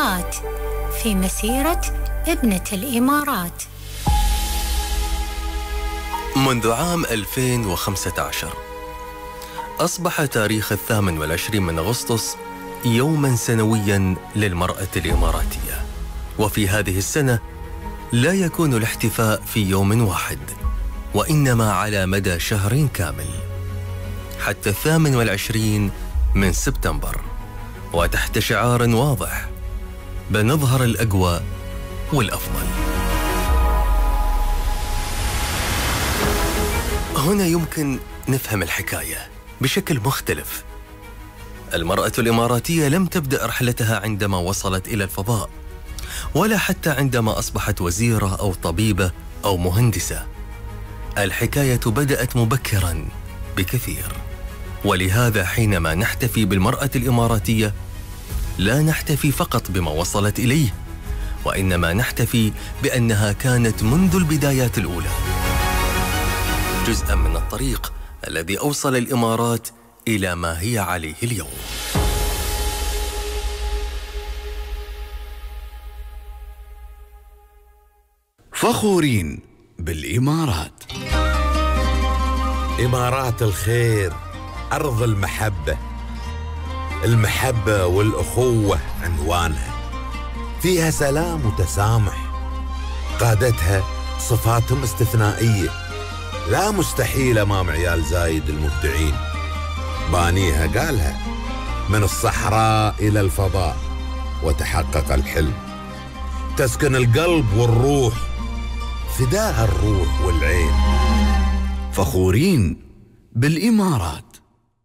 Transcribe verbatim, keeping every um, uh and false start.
دقائق في مسيرة ابنة الإمارات. منذ عام ألفين وخمسة عشر أصبح تاريخ الثامن والعشرين من أغسطس يوماً سنوياً للمرأة الإماراتية، وفي هذه السنة لا يكون الاحتفاء في يوم واحد، وإنما على مدى شهر كامل حتى الثامن والعشرين من سبتمبر، وتحت شعار واضح: بنظهر الأقوى والأفضل. هنا يمكن نفهم الحكاية بشكل مختلف. المرأة الإماراتية لم تبدأ رحلتها عندما وصلت إلى الفضاء، ولا حتى عندما أصبحت وزيرة أو طبيبة أو مهندسة. الحكاية بدأت مبكراً بكثير، ولهذا حينما نحتفي بالمرأة الإماراتية لا نحتفي فقط بما وصلت إليه، وإنما نحتفي بأنها كانت منذ البدايات الأولى جزءاً من الطريق الذي أوصل الإمارات إلى ما هي عليه اليوم. فخورين بالإمارات. إمارات الخير، أرض المحبة. المحبة والأخوة عنوانها، فيها سلام وتسامح، قادتها صفاتهم استثنائية، لا مستحيل أمام عيال زايد المبدعين. بانيها قالها: من الصحراء إلى الفضاء وتحقق الحلم. تسكن القلب والروح، فداها الروح والعين. فخورين بالإمارات.